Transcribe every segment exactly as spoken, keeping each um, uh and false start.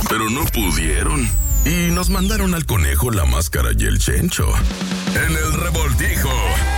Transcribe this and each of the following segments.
pero no pudieron. Y nos mandaron al conejo, la máscara y el Chencho. En el revoltijo.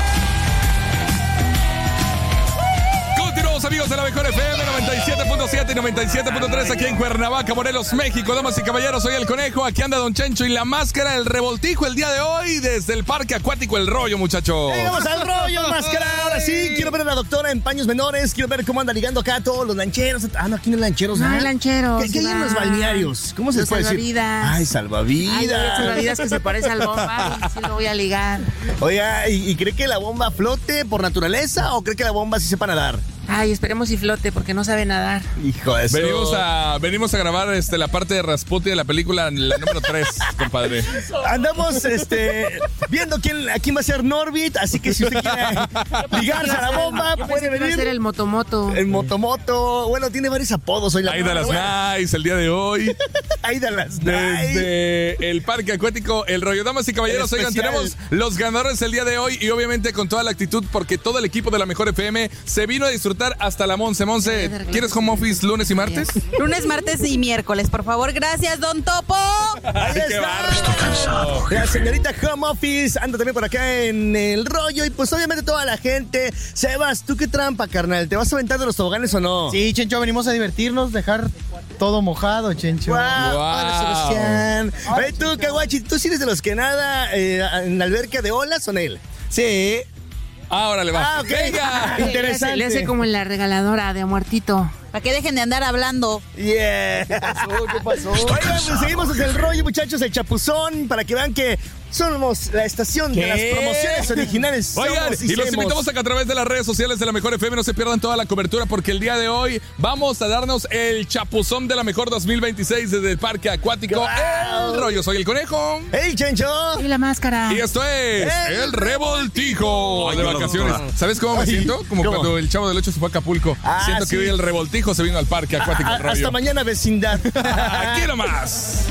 Continuamos, amigos de la mejor F M noventa y siete punto siete y noventa y siete punto tres aquí en Cuernavaca, Morelos, México. Damas y caballeros, soy el conejo. Aquí anda Don Chencho y la máscara, el revoltijo el día de hoy desde el parque acuático El Rollo, muchachos. Llegamos al rollo, máscara. Ahora sí, quiero ver a la doctora en paños menores. Quiero ver cómo anda ligando acá todos los lancheros. Ah, no, aquí no hay lancheros. No ¿eh? hay lancheros. ¿Qué, qué hay en los balnearios? ¿Cómo se Los puede salvavidas. decir? Ay, salvavidas. Ay, hay salvavidas que se parece al bomba. Y sí lo voy a ligar. Oiga, ¿y, ¿y cree que la bomba flote por naturaleza o cree que la bomba sí sepa nadar? Ay, esperemos y flote porque no sabe nadar. Hijo de eso. Venimos a, venimos a grabar este, la parte de Rasputin de la película, la número tres, compadre. Andamos este, viendo quién, a quién va a ser Norbit, así que si usted quiere ligarse a la bomba, Yo puede pensé que iba a venir. ser el motomoto. El motomoto. Bueno, tiene varios apodos hoy la Aida Las buena. Nice, el día de hoy. Aida Las Nice. Desde el parque acuático El Rollo. Damas y caballeros, El oigan, especial. tenemos los ganadores el día de hoy y obviamente con toda la actitud porque todo el equipo de la mejor F M se vino a disfrutar hasta la Monse. Monse, ¿quieres home office lunes y martes? Lunes, martes y miércoles, por favor. Gracias, Don Topo. Ahí qué está. bárbaro. Estoy cansado. La señorita Home Office anda también por acá en El Rollo. Y pues obviamente toda la gente. Sebas, ¿tú qué trampa, carnal? ¿Te vas a aventar de los toboganes o no? Sí, Chencho, venimos a divertirnos, dejar todo mojado, Chencho. ¡Guau! Wow. Hola, Sebastián. Oye, tú, Kawachi, ¿tú sí eres de los que nada eh, en la alberca de olas o en él? Sí. Ahora le va. Ah, ok. Venga. Le hace, Interesante. le hace como en la regaladora de muertito. Para que dejen de andar hablando. Yeah. ¿Qué pasó? Oigan, pues seguimos desde El Rollo, muchachos, el Chapuzón, para que vean que somos la estación de ¿Qué? las promociones originales. Oigan, Somos y los hacemos. invitamos a que a través de las redes sociales de la Mejor F M no se pierdan toda la cobertura porque el día de hoy vamos a darnos el chapuzón de la Mejor dos mil veintiséis desde el Parque Acuático ¡Guau! El Rollo. Soy el conejo. ¡Hey, Chencho! Y la máscara. Y esto es El El Revoltijo Ay, de hola, vacaciones. doctora. ¿Sabes cómo me Ay, siento? Como ¿cómo? cuando el Chavo del Ocho se fue a Acapulco. Ah, Siento que sí. hoy el Revoltijo se vino al Parque Acuático A- El Rollo. hasta mañana, vecindad. Aquí nomás.